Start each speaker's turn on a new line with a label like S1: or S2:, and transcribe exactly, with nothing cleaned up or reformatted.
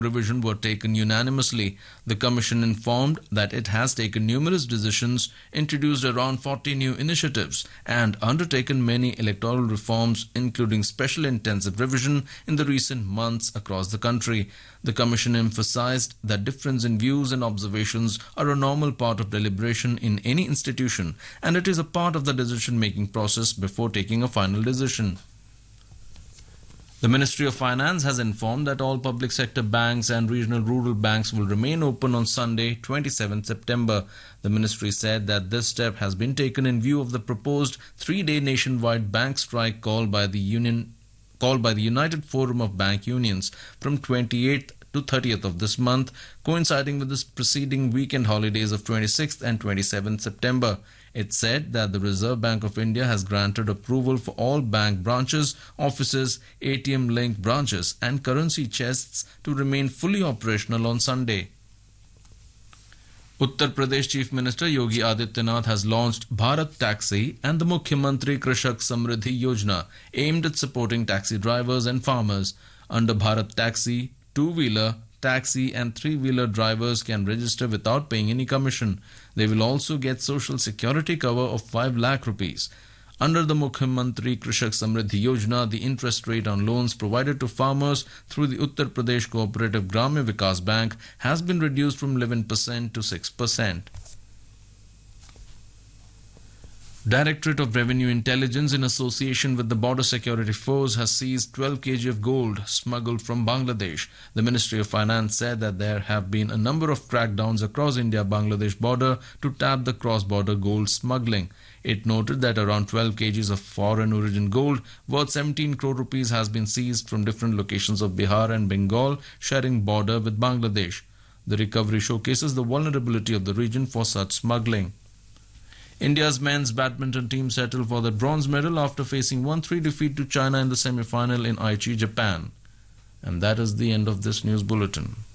S1: revision were taken unanimously. The Commission informed that it has taken numerous decisions, introduced around forty new initiatives, and undertaken many electoral reforms, including special intensive revision in the recent months across the country. The Commission emphasized that difference in views and observations are a normal part of deliberation in any institution, and it is a part of the decision-making process before taking a final decision. The Ministry of Finance has informed that all public sector banks and regional rural banks will remain open on Sunday, twenty-seventh September. The ministry said that this step has been taken in view of the proposed three-day nationwide bank strike called by the union, called by the United Forum of Bank Unions from twenty-eighth to thirtieth of this month, coinciding with the preceding weekend holidays of twenty-sixth and twenty-seventh September. It said that the Reserve Bank of India has granted approval for all bank branches, offices, A T M-linked branches and currency chests to remain fully operational on Sunday. Uttar Pradesh Chief Minister Yogi Adityanath has launched Bharat Taxi and the Mukhyamantri Krishak Samriddhi Yojana aimed at supporting taxi drivers and farmers. Under Bharat Taxi, two-wheeler, taxi and three-wheeler drivers can register without paying any commission. They will also get social security cover of five lakh rupees. Under the Mukhyamantri Krishak Samriddhi Yojana, the interest rate on loans provided to farmers through the Uttar Pradesh Cooperative Gramya Vikas Bank has been reduced from eleven percent to six percent. Directorate of Revenue Intelligence, in association with the Border Security Force, has seized twelve kilograms of gold smuggled from Bangladesh. The Ministry of Finance said that there have been a number of crackdowns across India-Bangladesh border to tap the cross-border gold smuggling. It noted that around twelve kilograms of foreign origin gold worth seventeen crore rupees has been seized from different locations of Bihar and Bengal sharing border with Bangladesh. The recovery showcases the vulnerability of the region for such smuggling. India's men's badminton team settled for the bronze medal after facing one three defeat to China in the semi-final in Aichi, Japan. And that is the end of this news bulletin.